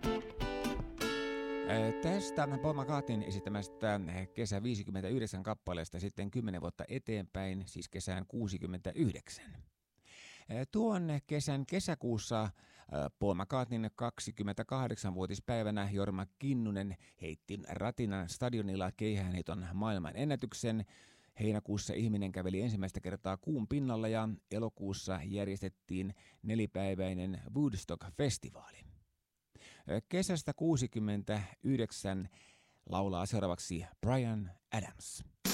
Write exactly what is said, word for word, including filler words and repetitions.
Tästä Paul McCartneyn esittämästä kesä viisikymmentäyhdeksän kappaleesta sitten kymmenen vuotta eteenpäin, siis kesään kuusikymmentäyhdeksän. Tuon kesän kesäkuussa Paul McCartneyn kaksikymmentäkahdeksanvuotispäivänä Jorma Kinnunen heitti Ratinan stadionilla keihäänheiton maailman ennätyksen. Heinäkuussa ihminen käveli ensimmäistä kertaa kuun pinnalla ja elokuussa järjestettiin nelipäiväinen Woodstock-festivaali. Kesästä kuusikymmentäyhdeksän laulaa seuraavaksi Bryan Adams.